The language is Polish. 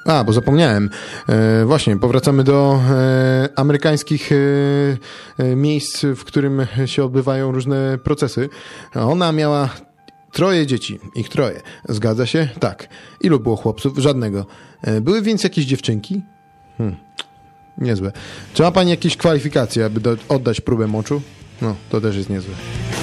Bo zapomniałem. Właśnie, powracamy do amerykańskich miejsc, w którym się odbywają różne procesy. Ona miała 3 dzieci. Ich 3. Zgadza się? Tak. Ilu było chłopców? Żadnego. Były więc jakieś dziewczynki? Niezłe. Czy ma pani jakieś kwalifikacje, aby oddać próbę moczu? No, to też jest niezłe.